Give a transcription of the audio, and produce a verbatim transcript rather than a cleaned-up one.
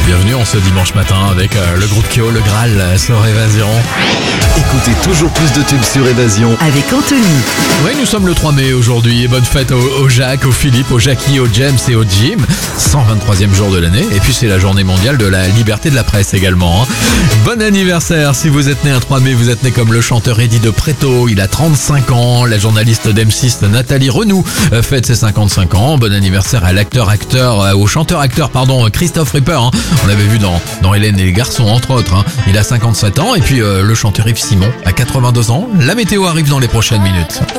Bienvenue en ce dimanche matin avec euh, le groupe Kyo, le Graal euh, sur Évasion. Écoutez toujours plus de tubes sur Évasion. Avec Anthony. Oui, nous sommes le trois mai aujourd'hui et bonne fête au, au Jacques, au Philippe, au Jackie, au James et au Jim. cent vingt-troisième jour de l'année et puis c'est la journée mondiale de la liberté de la presse également. Hein. Bon anniversaire, si vous êtes né un trois mai, vous êtes né comme le chanteur Eddie de Preto, il a trente-cinq ans. La journaliste d'M six Nathalie Renou euh, fête ses cinquante-cinq ans. Bon anniversaire à l'acteur acteur, euh, au chanteur acteur pardon Christophe Ripper. Hein. On l'avait vu dans, dans Hélène et les garçons entre autres. Hein. Il a cinquante-sept ans et puis euh, le chanteur Yves Simon a quatre-vingt-deux ans. La météo arrive dans les prochaines minutes.